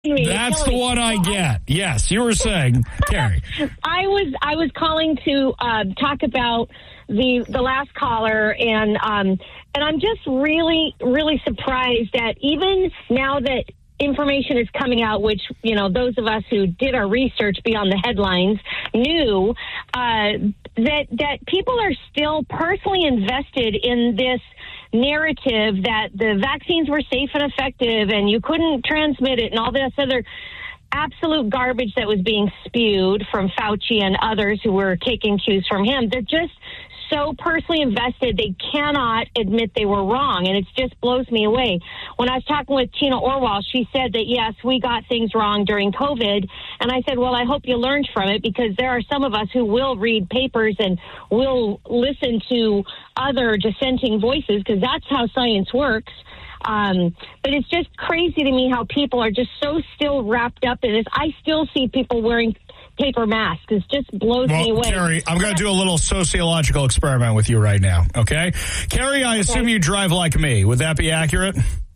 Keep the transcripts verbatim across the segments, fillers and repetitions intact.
Me. That's the one I get. Yes, you were saying, Carrie. I was I was calling to uh, talk about the the last caller, and um, and I'm just really really surprised that even now that information is coming out, which, you know, those of us who did our research beyond the headlines knew uh, that that people are still personally invested in this narrative that the vaccines were safe and effective and you couldn't transmit it and all this other absolute garbage that was being spewed from Fauci and others who were taking cues from him. They're just so personally invested, they cannot admit they were wrong, and it just blows me away. When I was talking with Tina Orwell, she said that, yes, we got things wrong during COVID, and I said, well, I hope you learned from it, because there are some of us who will read papers and will listen to other dissenting voices, because that's how science works. Um, but it's just crazy to me how people are just so still wrapped up in this. I still see people wearing paper masks. It just blows well, me away. Carrie, I'm going to do a little sociological experiment with you right now, okay? Carrie, I assume okay. you drive like me. Would that be accurate?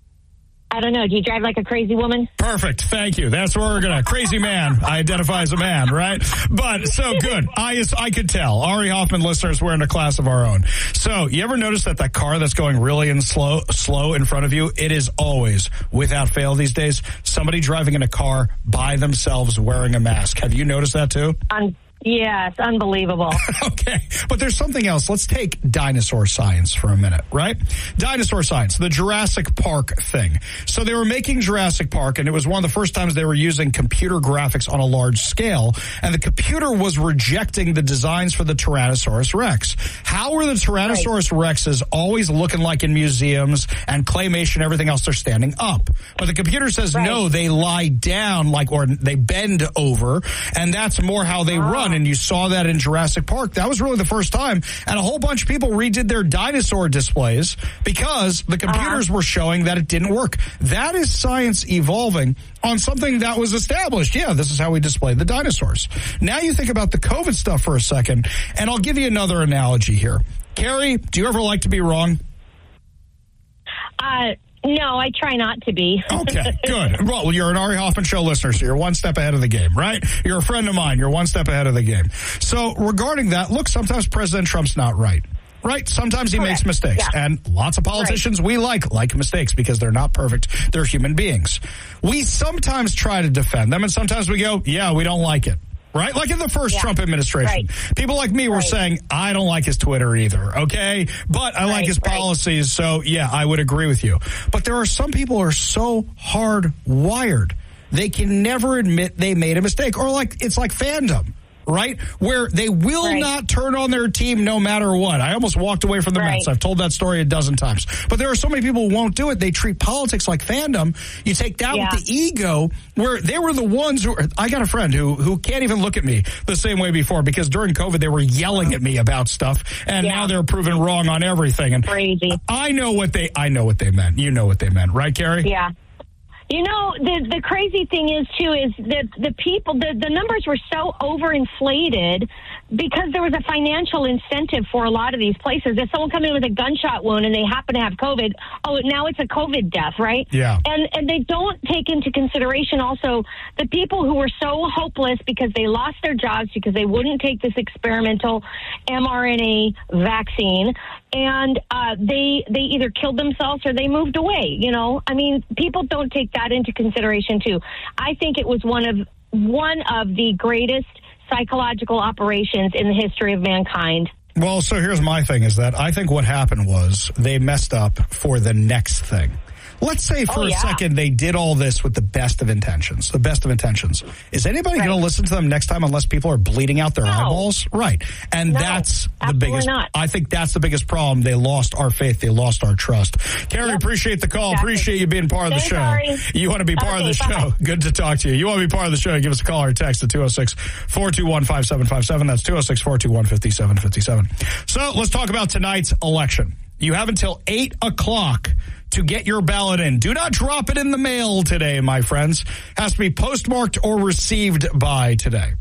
I don't know. Do you drive like a crazy woman? Perfect. Thank you. That's where we're going to. Crazy man. I identify as a man, right? But so good. I I could tell. Ari Hoffman listeners, we're in a class of our own. So you ever notice that that car that's going really in slow, slow in front of you, it is always, without fail these days, somebody driving in a car by themselves wearing a mask. Have you noticed that too? Um, Yes, unbelievable. Okay, but there's something else. Let's take dinosaur science for a minute, right? Dinosaur science, the Jurassic Park thing. So they were making Jurassic Park, and it was one of the first times they were using computer graphics on a large scale, and the computer was rejecting the designs for the Tyrannosaurus Rex. How are the Tyrannosaurus right. Rexes always looking like in museums and claymation and everything else? They're standing up. But the computer says, right. no, they lie down, like, or they bend over, and that's more how they ah. run. And you saw that in Jurassic Park. That was really the first time. And a whole bunch of people redid their dinosaur displays because the computers uh-huh. were showing that it didn't work. That is science evolving on something that was established. Yeah, this is how we displayed the dinosaurs. Now you think about the COVID stuff for a second, and I'll give you another analogy here. Carrie, do you ever like to be wrong? Uh No, I try not to be. Okay, good. Well, you're an Ari Hoffman Show listener, so you're one step ahead of the game, right? You're a friend of mine. You're one step ahead of the game. So regarding that, look, sometimes President Trump's not right. Right? Sometimes he Correct. makes mistakes. Yeah. And lots of politicians right. we like, like mistakes because they're not perfect. They're human beings. We sometimes try to defend them, and sometimes we go, yeah, we don't like it. Right? Like in the first yeah. Trump administration. Right. People like me were right. saying, I don't like his Twitter either, okay? But I right, like his right. policies, so yeah, I would agree with you. But there are some people who are so hardwired, they can never admit they made a mistake. Or like, it's like fandom. Right? Where they will right. not turn on their team no matter what. I almost walked away from the right. Mets. I've told that story a dozen times. But there are so many people who won't do it. They treat politics like fandom. You take that yeah. with the ego, where they were the ones who... I got a friend who, who can't even look at me the same way before, because during COVID they were yelling at me about stuff, and yeah. now they're proven wrong on everything. And crazy. I know what they... I know what they meant. You know what they meant. Right, Carrie? Yeah. You know, the the crazy thing is, too, is that the people, the, the numbers were so overinflated because there was a financial incentive for a lot of these places. If someone comes in with a gunshot wound and they happen to have COVID, oh, now it's a COVID death, right? Yeah. And, and they don't take into consideration also the people who were so hopeless because they lost their jobs because they wouldn't take this experimental mRNA vaccine. And uh, they they either killed themselves or they moved away. You know, I mean, people don't take that into consideration too. I think it was one of one of the greatest psychological operations in the history of mankind. Well, so here's my thing: is that I think what happened was they messed up for the next thing. Let's say for oh, yeah. a second they did all this with the best of intentions, the best of intentions. Is anybody right. going to listen to them next time unless people are bleeding out their no. eyeballs? Right. And no, that's the biggest, not. I think that's the biggest problem. They lost our faith. They lost our trust. Carrie, yep. appreciate the call. Exactly. Appreciate you being part of Thanks, the show. Ari. You want to be part okay, of the bye. show. Good to talk to you. You want to be part of the show, give us a call or text at two oh six, four two one, five seven five seven. That's two oh six, four two one, five seven five seven. So let's talk about tonight's election. You have until eight o'clock to get your ballot in. Do not drop it in the mail today, my friends. Has to be postmarked or received by today.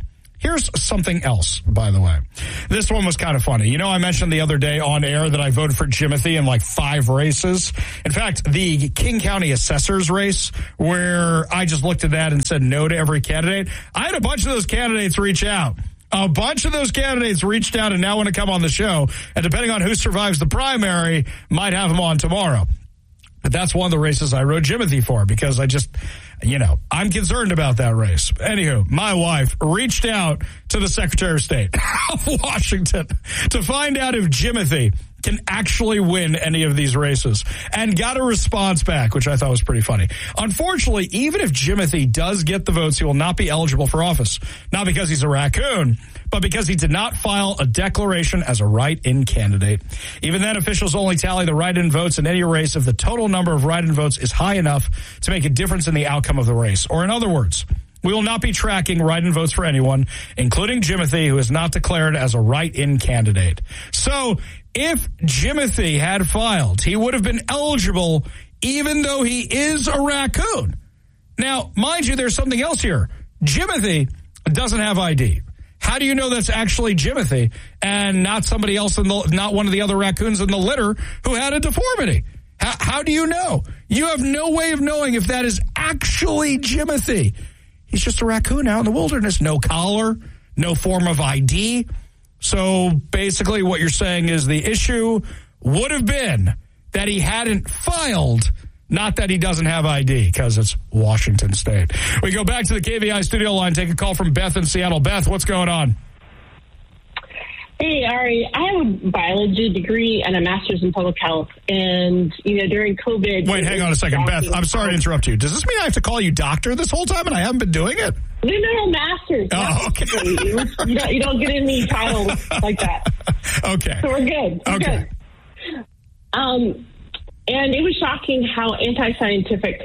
Here's something else, by the way. This one was kind of funny. You know, I mentioned the other day on air that I voted for Jimothy in like five races. In fact, the King County Assessor's race, where I just looked at that and said no to every candidate. I had a bunch of those candidates reach out. A bunch of those candidates reached out and now want to come on the show. And depending on who survives the primary, might have them on tomorrow. But that's one of the races I wrote Jimothy for because I just, you know, I'm concerned about that race. Anywho, my wife reached out to the Secretary of State of Washington to find out if Jimothy can actually win any of these races and got a response back, which I thought was pretty funny. Unfortunately, even if Jimothy does get the votes, he will not be eligible for office. Not because he's a raccoon, but because he did not file a declaration as a write-in candidate. Even then, officials only tally the write-in votes in any race if the total number of write-in votes is high enough to make a difference in the outcome of the race. Or in other words, we will not be tracking write-in votes for anyone, including Jimothy, who is not declared as a write-in candidate. So, if Jimothy had filed, he would have been eligible even though he is a raccoon. Now, mind you, there's something else here. Jimothy doesn't have I D. How do you know that's actually Jimothy and not somebody else in the, not one of the other raccoons in the litter who had a deformity? How, how do you know? You have no way of knowing if that is actually Jimothy. He's just a raccoon out in the wilderness. No collar, no form of I D. So basically what you're saying is the issue would have been that he hadn't filed, not that he doesn't have I D, because it's Washington State. We go back to the K V I studio line, take a call from Beth in Seattle. Beth, what's going on? Hey, Ari, I have a biology degree and a master's in public health. And, you know, during COVID... Wait, hang on a second. Beth, I'm sorry to interrupt you. Does this mean I have to call you doctor this whole time and I haven't been doing it? No, no, no, master's. Oh, okay. You don't, you don't get any titles like that. Okay. So we're good. We're okay. Good. Um, and it was shocking how anti-scientific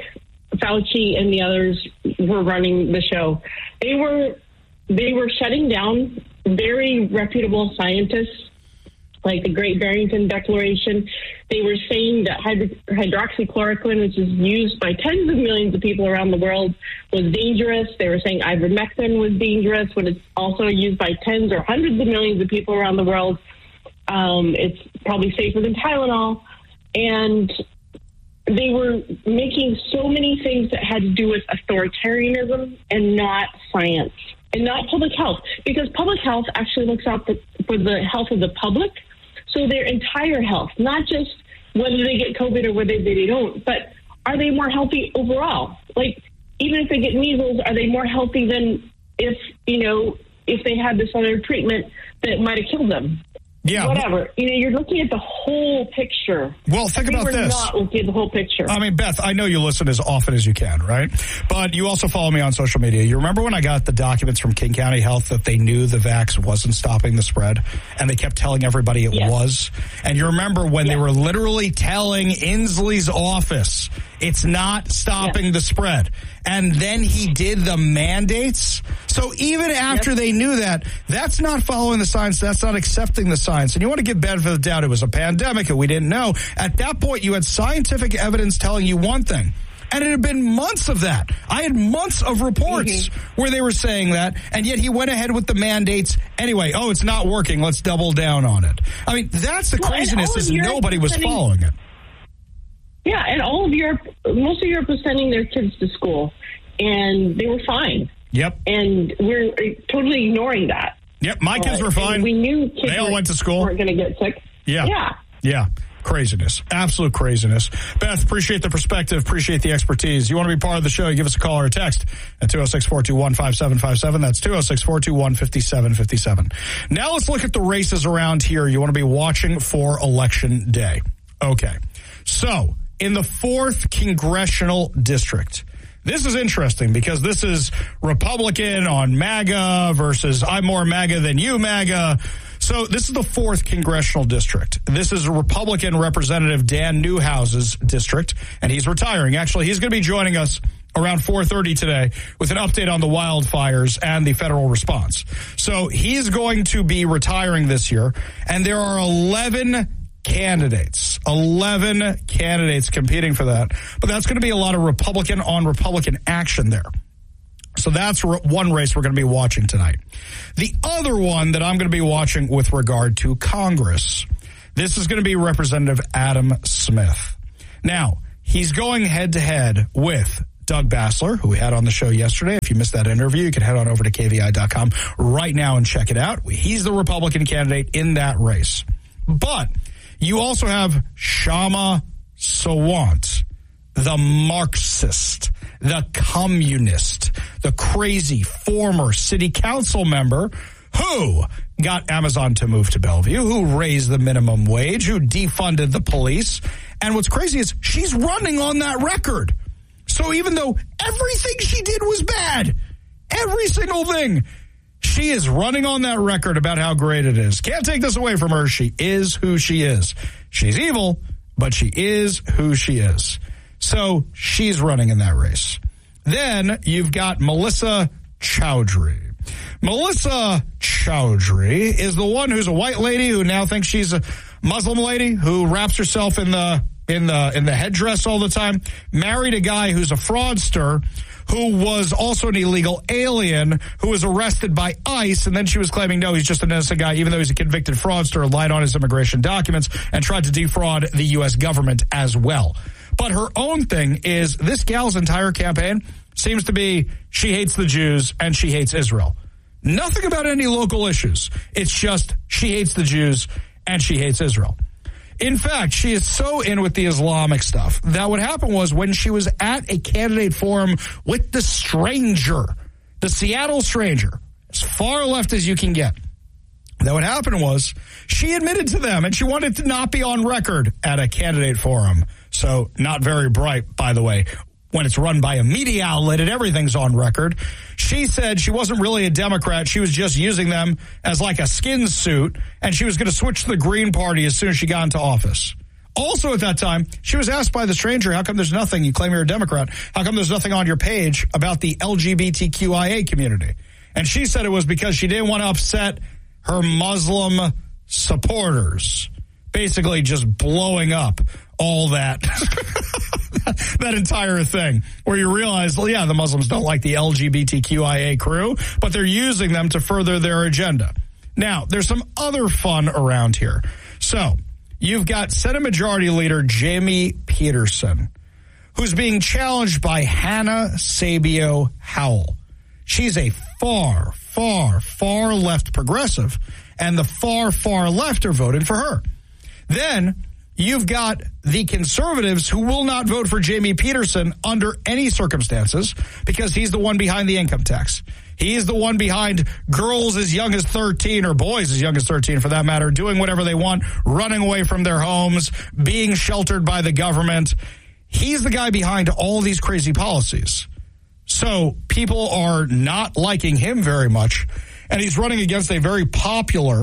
Fauci and the others were running the show. They were, they were shutting down very reputable scientists, like the Great Barrington Declaration. They were saying that hydro- hydroxychloroquine, which is used by tens of millions of people around the world, was dangerous. They were saying ivermectin was dangerous when it's also used by tens or hundreds of millions of people around the world. Um, it's probably safer than Tylenol. And they were making so many things that had to do with authoritarianism and not science. And not public health, because public health actually looks out for, for the health of the public. So their entire health, not just whether they get COVID or whether they don't, but are they more healthy overall? Like, even if they get measles, are they more healthy than if, you know, if they had this other treatment that might have killed them? Yeah. Whatever. You know, you're looking at the whole picture. Well, think I think about we're this. not looking at the whole picture. I mean, Beth, I know you listen as often as you can, right? But you also follow me on social media. You remember when I got the documents from King County Health that they knew the vax wasn't stopping the spread, and they kept telling everybody it yes. was? And you remember when yes. they were literally telling Inslee's office it's not stopping yes. the spread. And then he did the mandates. So even after yep. they knew that, that's not following the science. That's not accepting the science. And you want to give benefit of the doubt. It was a pandemic and we didn't know. At that point, you had scientific evidence telling you one thing. And it had been months of that. I had months of reports mm-hmm. where they were saying that, and yet he went ahead with the mandates anyway. Oh, it's not working. Let's double down on it. I mean, that's the well, craziness is nobody was sending, following it. Yeah, and all of Europe, most of Europe was sending their kids to school, and they were fine. Yep. And we're totally ignoring that. Yep, my kids uh, were fine. We knew kids they all went to school. weren't going to get sick. Yeah. Yeah. Yeah. Craziness. Absolute craziness. Beth, appreciate the perspective. Appreciate the expertise. You want to be part of the show, you give us a call or a text at two oh six, four two one, five seven five seven. That's two oh six, four two one, five seven five seven. Now let's look at the races around here you want to be watching for Election Day. Okay. So, in the fourth Congressional District, this is interesting because this is Republican on MAGA versus I'm more MAGA than you MAGA. So this is the fourth Congressional District. This is Republican Representative Dan Newhouse's district, and he's retiring. Actually, he's going to be joining us around four thirty today with an update on the wildfires and the federal response. So he's going to be retiring this year, and there are eleven candidates, eleven candidates competing for that. But that's going to be a lot of Republican on Republican action there. So that's one race we're going to be watching tonight. The other one that I'm going to be watching with regard to Congress, this is going to be Representative Adam Smith. Now, he's going head-to-head with Doug Bassler, who we had on the show yesterday. If you missed that interview, you can head on over to K V I dot com right now and check it out. He's the Republican candidate in that race. But you also have Kshama Sawant, the Marxist, the communist, the crazy former city council member who got Amazon to move to Bellevue, who raised the minimum wage, who defunded the police. And what's crazy is she's running on that record. So even though everything she did was bad, every single thing, she is running on that record about how great it is. Can't take this away from her. She is who she is. She's evil, but she is who she is. So she's running in that race. Then you've got Melissa Chowdhury. Melissa Chowdhury is the one who's a white lady who now thinks she's a Muslim lady who wraps herself in the in the in the headdress all the time. Married a guy who's a fraudster who was also an illegal alien who was arrested by ICE, and then she was claiming, no, he's just an innocent guy, even though he's a convicted fraudster, lied on his immigration documents, and tried to defraud the U S government as well. But her own thing is this gal's entire campaign seems to be she hates the Jews and she hates Israel. Nothing about any local issues. It's just she hates the Jews and she hates Israel. In fact, she is so in with the Islamic stuff that what happened was when she was at a candidate forum with the Stranger, the Seattle Stranger, as far left as you can get, that what happened was she admitted to them and she wanted to not be on record at a candidate forum. So not very bright, by the way. When it's run by a media outlet and everything's on record. She said she wasn't really a Democrat. She was just using them as like a skin suit, and she was going to switch to the Green Party as soon as she got into office. Also at that time, she was asked by the Stranger, how come there's nothing, you claim you're a Democrat, how come there's nothing on your page about the L G B T Q I A community? And she said it was because she didn't want to upset her Muslim supporters. Basically just blowing up all that, that entire thing, where you realize, well, yeah, the Muslims don't like the L G B T Q I A crew, but they're using them to further their agenda. Now, there's some other fun around here. So, you've got Senate Majority Leader Jamie Peterson, who's being challenged by Hannah Sabio Howell. She's a far, far, far left progressive, and the far, far left are voting for her. Then you've got the conservatives who will not vote for Jamie Peterson under any circumstances because he's the one behind the income tax. He's the one behind girls as young as thirteen, or boys as young as thirteen for that matter, doing whatever they want, running away from their homes, being sheltered by the government. He's the guy behind all these crazy policies. So people are not liking him very much, and he's running against a very popular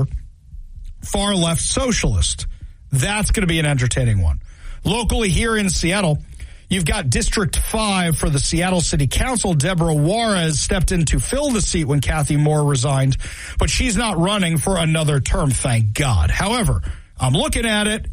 far left socialist. That's going to be an entertaining one. Locally here in Seattle, you've got District five for the Seattle City Council. Deborah Juarez stepped in to fill the seat when Kathy Moore resigned, but she's not running for another term, thank God. However, I'm looking at it,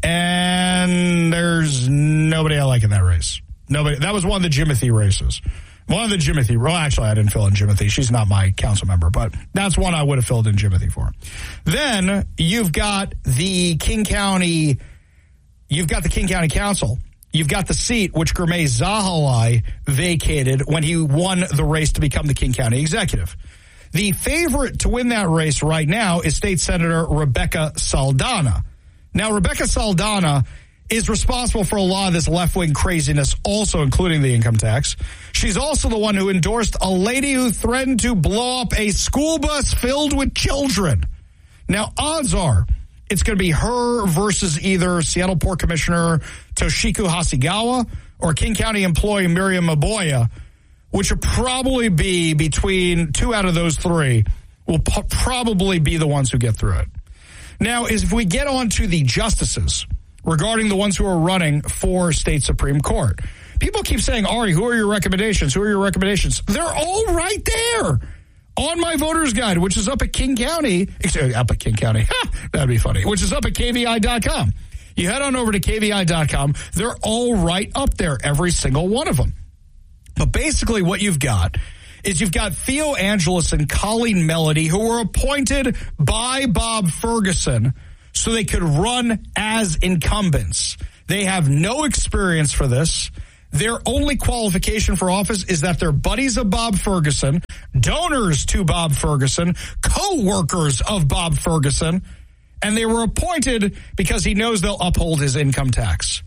and there's nobody I like in that race. Nobody. That was one of the Jimothy races. One of the Jimothy, well, actually, I didn't fill in Jimothy. She's not my council member, but that's one I would have filled in Jimothy for. Then you've got the King County, you've got the King County Council. You've got the seat which Gurmeet Zahalai vacated when he won the race to become the King County executive. The favorite to win that race right now is State Senator Rebecca Saldana. Now, Rebecca Saldana is responsible for a lot of this left-wing craziness, also including the income tax. She's also the one who endorsed a lady who threatened to blow up a school bus filled with children. Now, odds are it's going to be her versus either Seattle Port Commissioner Toshiko Hasegawa or King County employee Miriam Maboya, which will probably be between two out of those three will p- probably be the ones who get through it. Now, if we get on to the justices regarding the ones who are running for state Supreme Court, people keep saying, Ari, who are your recommendations? Who are your recommendations? They're all right there on my voters guide, which is up at King County. Up at King County. Ha, that'd be funny. Which is up at K V I dot com. You head on over to K V I dot com. They're all right up there, every single one of them. But basically what you've got is you've got Theo Angelis and Colleen Melody, who were appointed by Bob Ferguson so they could run as incumbents. They have no experience for this. Their only qualification for office is that they're buddies of Bob Ferguson, donors to Bob Ferguson, co-workers of Bob Ferguson, and they were appointed because he knows they'll uphold his income tax.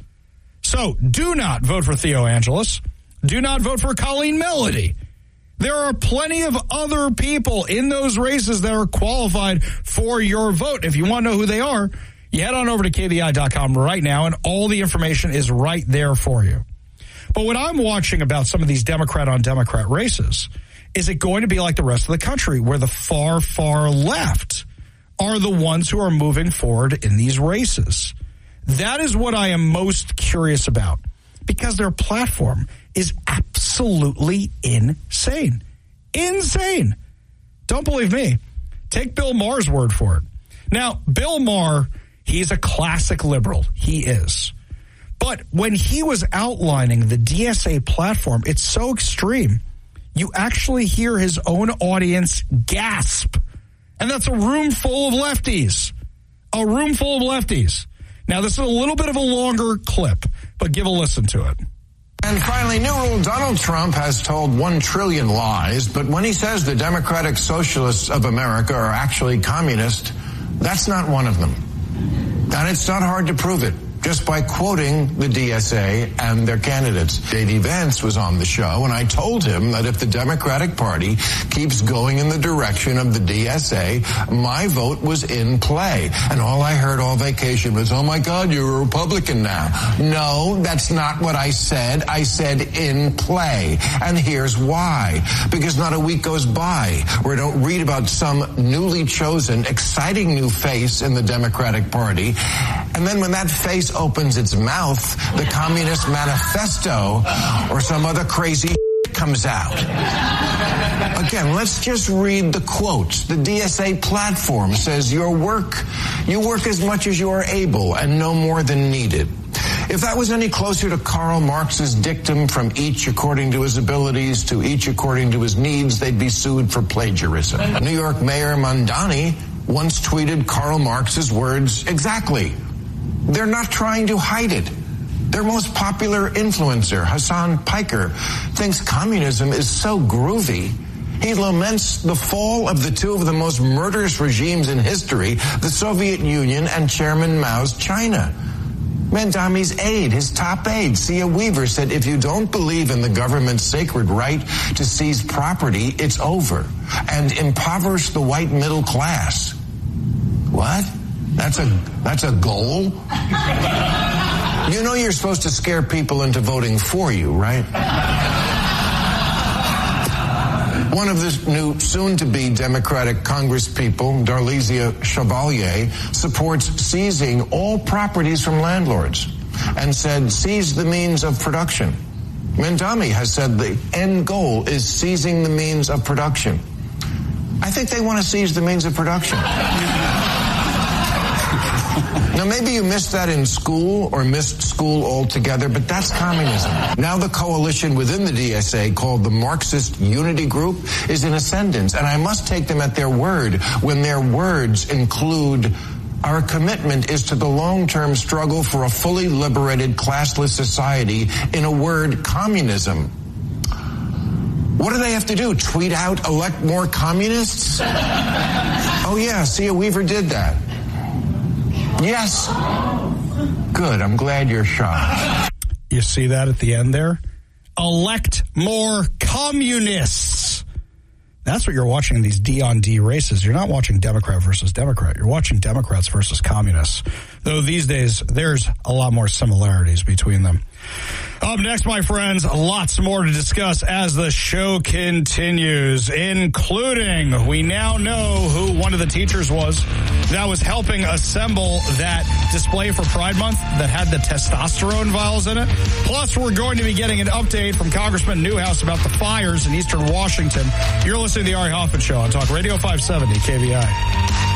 So do not vote for Theo Angelis. Do not vote for Colleen Melody. There are plenty of other people in those races that are qualified for your vote. If you want to know who they are, you head on over to K V I dot com right now, and all the information is right there for you. But what I'm watching about some of these Democrat-on-Democrat races, is it going to be like the rest of the country, where the far, far left are the ones who are moving forward in these races? That is what I am most curious about, because their platform is absolutely insane. Insane. Don't believe me. Take Bill Maher's word for it. Now, Bill Maher, he's a classic liberal. He is. But when he was outlining the D S A platform, it's so extreme. You actually hear his own audience gasp. And that's a room full of lefties. A room full of lefties. Now, this is a little bit of a longer clip, but give a listen to it. And finally, new rule, Donald Trump has told one trillion lies, but when he says the Democratic Socialists of America are actually communist, that's not one of them. And it's not hard to prove it, just by quoting the D S A and their candidates. J D Vance was on the show, and I told him that if the Democratic Party keeps going in the direction of the D S A, my vote was in play. And all I heard all vacation was, oh my God, you're a Republican now. No, that's not what I said. I said in play. And here's why. Because not a week goes by where I don't read about some newly chosen, exciting new face in the Democratic Party. And then when that face opens its mouth, the Communist Manifesto or some other crazy comes out. Again, let's just read the quotes. The D S A platform says your work, you work as much as you are able and no more than needed. If that was any closer to Karl Marx's dictum, from each according to his abilities to each according to his needs, they'd be sued for plagiarism. New York Mayor Mamdani once tweeted Karl Marx's words exactly. They're not trying to hide it. Their most popular influencer, Hassan Piker, thinks communism is so groovy. He laments the fall of the two of the most murderous regimes in history, the Soviet Union and Chairman Mao's China. Mamdani's aide, his top aide, Sia Weaver, said, if you don't believe in the government's sacred right to seize property, it's over, and impoverish the white middle class. What? That's a that's a goal? You know you're supposed to scare people into voting for you, right? One of the new soon-to-be Democratic congresspeople, Darlisia Chevalier, supports seizing all properties from landlords and said seize the means of production. Mamdani has said the end goal is seizing the means of production. I think they want to seize the means of production. Now, maybe you missed that in school or missed school altogether, but that's communism. Now the coalition within the D S A, called the Marxist Unity Group, is in ascendance, and I must take them at their word when their words include, our commitment is to the long-term struggle for a fully liberated, classless society, in a word, communism. What do they have to do? Tweet out, elect more communists? Oh yeah, Sia Weaver did that. Yes. Good. I'm glad you're shocked. You see that at the end there? Elect more communists. That's what you're watching in these D on D races. You're not watching Democrat versus Democrat. You're watching Democrats versus communists. Though these days, there's a lot more similarities between them. Up next, my friends, lots more to discuss as the show continues, including we now know who one of the teachers was that was helping assemble that display for Pride Month that had the testosterone vials in it. Plus, we're going to be getting an update from Congressman Newhouse about the fires in eastern Washington. You're listening to the Ari Hoffman Show on Talk Radio five seventy K V I.